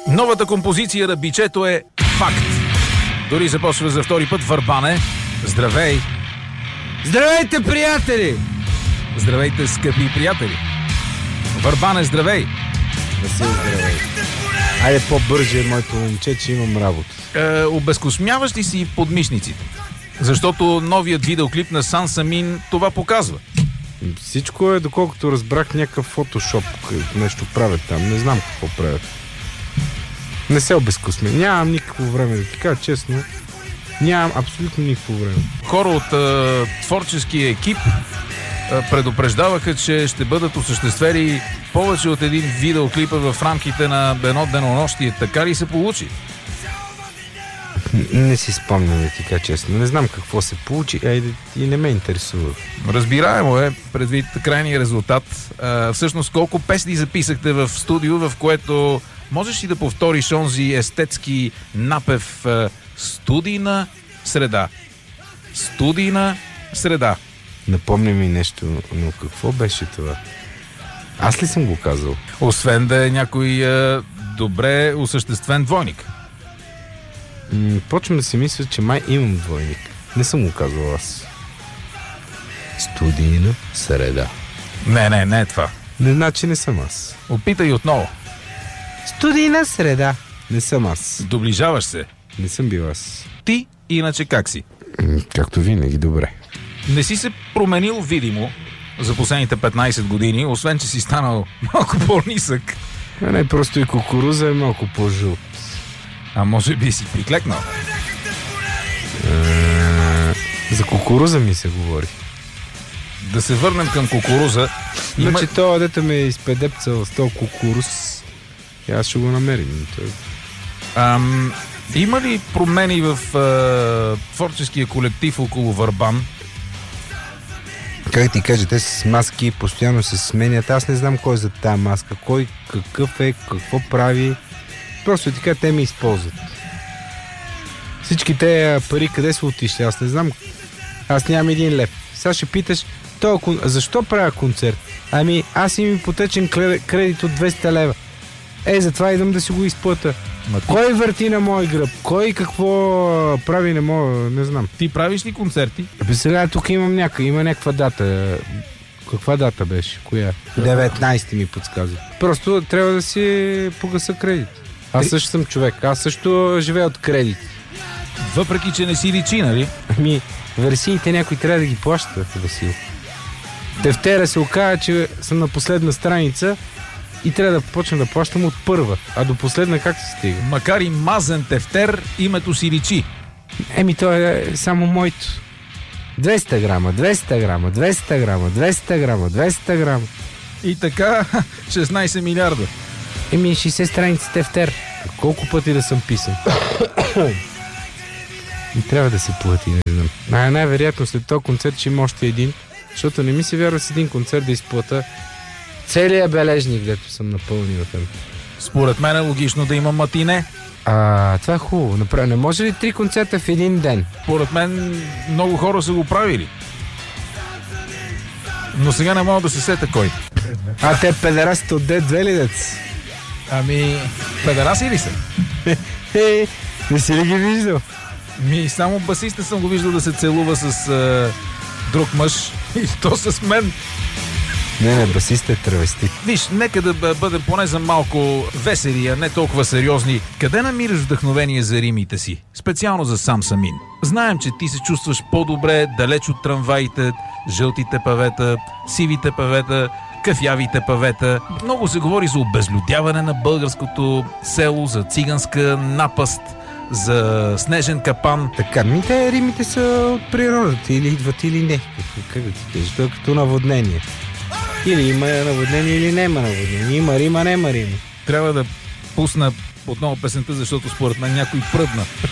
Новата композиция на Бичето е факт. Дори започва за втори път Върбане. Здравей! Здравейте, приятели! Здравейте, скъпи приятели! Върбане, здравей! Васил, здравей! Айде по-бърже, моето момче, че имам работа. Обезкосмяваш ли си подмишниците? Защото новият видеоклип на Сан Самин това показва. Всичко е, доколкото разбрах, някакъв фотошоп, нещо правят там. Не знам какво правят. Не се обезкосмя. Нямам никакво време, да ти кажа честно. Нямам абсолютно никакво време. Хора от творческия екип предупреждаваха, че ще бъдат осъществени повече от един видеоклипа в рамките на едно денонощие. Така ли се получи? Не си спомням, да ти кажа честно. Не знам какво се получи, и не ме интересува. Разбираемо е, предвид крайния резултат. Всъщност, колко песни записахте в студио, в което можеш ли да повториш онзи естетски напев студийна среда? Студийна среда. Напомня ми нещо, но какво беше това? Аз ли съм го казал? Освен да е някой добре осъществен двойник. Почвам да си мисля, че май имам двойник. Не съм го казал аз. Студийна среда. Не е това. Не, значи не съм аз. Опитай отново. Студийна среда. Не съм аз. Доближаваш се. Не съм бил аз. Ти, иначе как си? Както винаги, добре. Не си се променил видимо за последните 15 години, освен че си станал малко по-нисък. Не, просто и кукуруза е малко по-жълт. А може би си приклекнал? За кукуруза ми се говори. Да се върнем към кукуруза. Значи това дете ме изпедепцал с този кукуруз. И аз ще го намерим. Има ли промени в творческия колектив около Върбан? Как ти кажа, те с маски постоянно се сменят. Аз не знам кой е за тази маска, кой какъв е, какво прави. Просто така те ме използват. Всички те пари къде са отишли? Аз не знам. Аз нямам 1 лев. Сега ще питаш, защо правя концерт? Ами аз им ипотечен кредит от 200 лева. Затова идвам да си го изплата. Кой върти на мой гръб? Кой какво прави на моя... Не знам. Ти правиш ли концерти? Сега тук има някаква дата. Каква дата беше? Коя? 19 ми подсказва. Просто трябва да си погаса кредит. Аз също съм човек. Аз също живея от кредит. Въпреки, че не си личи, нали? Версиите някой трябва да ги плаща, Васил. Тефтера се оказа, че съм на последна страница и трябва да почна да плащам от първа. А до последна как се стига? Макар и мазен тефтер, името си личи. То е само моето. 200 грама, 200 грама, 200 грама, 200 грама, 200 грама. И така 16 милиарда. 60 страници тефтер. Колко пъти да съм писан? И трябва да се плати, не знам. Най-вероятно след този концерт ще има още един, защото не ми се вярва с един концерт да изплата целият бележник, дето съм напълнил там. Според мен е логично да има матине. Това е хубаво. Не може ли 3 концерта в един ден? Според мен много хора са го правили. Но сега не мога да се сета кой. Те педерасите от D2 ли дец? Педераси ли са? Не си ли ги виждал? Само басиста съм го виждал да се целува с друг мъж и то с мен. Не, басист е травестит. Виж, нека да бъдем поне за малко весели, а не толкова сериозни. Къде намираш вдъхновение за римите си? Специално за Сан Самин. Знаем, че ти се чувстваш по-добре далеч от трамваите, жълтите павета, сивите павета, кафявите павета. Много се говори за обезлюдяване на българското село, за циганска напаст, за снежен капан. Така, римите са от природата, или идват, или не. Как да ти кажа? Това е като наводнение. Или има наводнение, или няма наводнение. Има Рима, няма Рима. Трябва да пусна отново песента, защото според мен някой пръдна.